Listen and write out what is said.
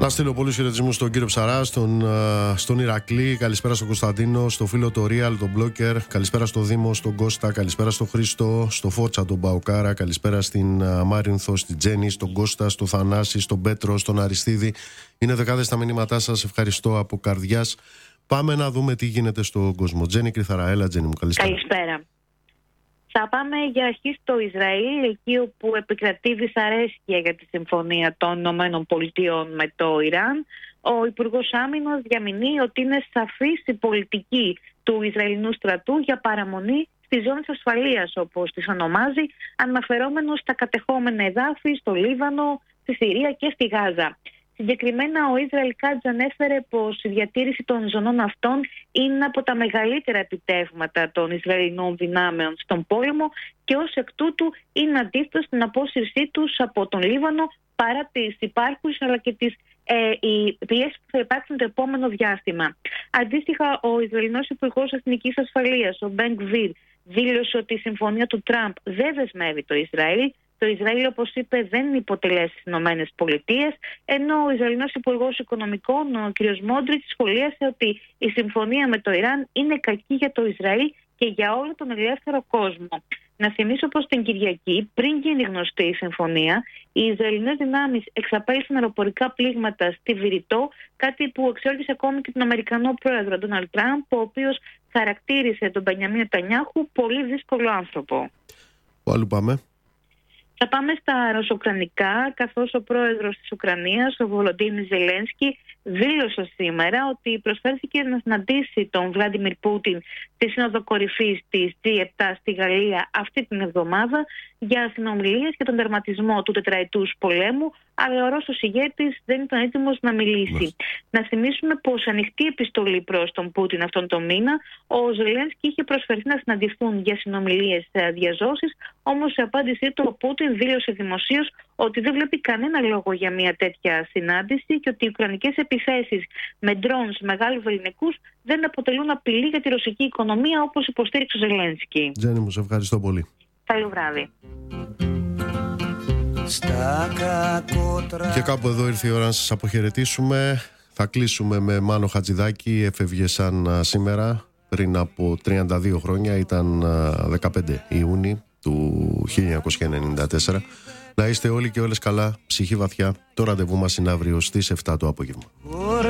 Να στείλω πολλούς χαιρετισμούς στον κύριο Ψαρά, στον Ηρακλή, καλησπέρα στον Κωνσταντίνο, στο φίλο το Real, τον Μπλόκερ, καλησπέρα στο Δήμο, στον Κώστα, καλησπέρα στο Χρήστο, στο Φώτσα, τον Παοκάρα, καλησπέρα στην Μάρινθο, στην Τζέννη, στον Κώστα, στο Θανάση, στον Πέτρο, στον Αριστίδη. Είναι δεκάδες τα μηνύματά σας, ευχαριστώ από καρδιάς. Πάμε να δούμε τι γίνεται στον κόσμο. Τζέννη Κρυθαρά, έλα Τζέννη μου, καλησπέρα. Καλησπέρα. Θα πάμε για αρχή στο Ισραήλ, εκεί όπου επικρατεί δυσαρέσκεια για τη συμφωνία των ΗΠΑ με το Ιράν. Ο Υπουργός Άμυνας διαμηνύει ότι είναι σαφής η πολιτική του Ισραηλινού στρατού για παραμονή στις ζώνες ασφαλείας, όπως τις ονομάζει, αναφερόμενος στα κατεχόμενα εδάφη, στο Λίβανο, στη Συρία και στη Γάζα. Συγκεκριμένα, ο Ισραήλ Κάτζ ανέφερε πως η διατήρηση των ζωνών αυτών είναι από τα μεγαλύτερα επιτεύγματα των Ισραηλινών δυνάμεων στον πόλεμο και ως εκ τούτου είναι αντίθετο στην απόσυρσή τους από τον Λίβανο παρά τις υπάρχουσες αλλά και τις πιέσεις που θα υπάρξουν το επόμενο διάστημα. Αντίστοιχα, ο Ισραηλινός Υπουργός Εθνικής Ασφαλείας, ο Μπεν Γκβίρ, δήλωσε ότι η συμφωνία του Τραμπ δεν δεσμεύει το Ισραήλ. Το Ισραήλ, όπως είπε, δεν υποτελέσει τις ΗΠΑ, ενώ ο Ισραηλινός Υπουργός Οικονομικών, ο κ. Μόντριτς, σχολίασε ότι η συμφωνία με το Ιράν είναι κακή για το Ισραήλ και για όλο τον ελεύθερο κόσμο. Να θυμίσω πως την Κυριακή, πριν γίνει γνωστή η συμφωνία, οι Ισραηλινές δυνάμεις εξαπέλυσαν αεροπορικά πλήγματα στη Βηρητό, κάτι που εξόργησε ακόμη και τον Αμερικανό πρόεδρο Ντόναλντ Τραμπ, ο οποίος χαρακτήρισε τον Μπενιαμίν Νετανιάχου πολύ δύσκολο άνθρωπο. Πού αλλού πάμε? Θα πάμε στα ρωσοκρανικά, καθώς ο πρόεδρος της Ουκρανίας, ο Βολοντίμιρ Ζελένσκι, δήλωσε σήμερα ότι προσφέρθηκε να συναντήσει τον Βλάντιμιρ Πούτιν στη Σύνοδο Κορυφής της G7 στη Γαλλία αυτή την εβδομάδα για συνομιλίες για τον τερματισμό του τετραετούς πολέμου, αλλά ο Ρώσος ηγέτης δεν ήταν έτοιμος να μιλήσει. Να θυμίσουμε πως ανοιχτή επιστολή προς τον Πούτιν αυτόν τον μήνα, ο Ζελένσκι είχε προσφερθεί να συναντηθούν για συνομιλίες διαζώσεις, όμως σε απάντησή του ο Πούτιν δήλωσε δημοσίως ότι δεν βλέπει κανένα λόγο για μια τέτοια συνάντηση και ότι οι ουκρανικές επιθέσεις με ντρόουν μεγάλου βεληνικούς δεν αποτελούν απειλή για τη ρωσική οικονομία, όπως υποστήριξε ο Ζελένσκι. Τζέννη μου, σε ευχαριστώ πολύ. Καλό βράδυ. Και κάπου εδώ ήρθε η ώρα να σας αποχαιρετήσουμε. Θα κλείσουμε με Μάνο Χατζηδάκη. Έφευγε σαν σήμερα πριν από 32 χρόνια. Ήταν 15 Ιούνιου του 1994. Να είστε όλοι και όλες καλά, ψυχή βαθιά. Το ραντεβού μας είναι αύριο στις 7 το απόγευμα.